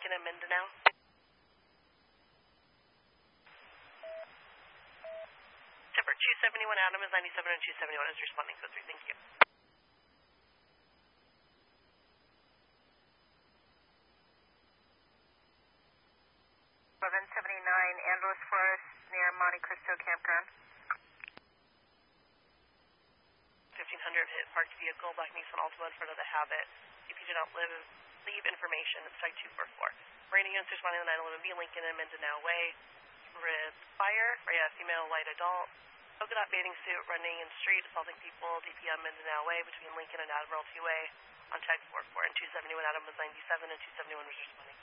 Lincoln and Mindanao. Timber 271 Adam is 97 and 271 is responding code 3. Thank you. 1179 Angeles Forest near Monte Cristo Campground. 1500 hit parked vehicle, black Nissan Altima in front of the Habit. If you do not leave information, it's type 244. Rating units responding to 911B, Lincoln and Mindanao Way. With fire, female white adult. Polka dot bathing suit, running in street, assaulting people, DPM Mindanao Way between Lincoln and Admiralty Way on tag 44. And 271 Adam was 97 and 271 was responding.